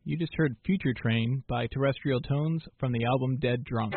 You just heard Future Train by Terrestrial Tones from the album Dead Drunk.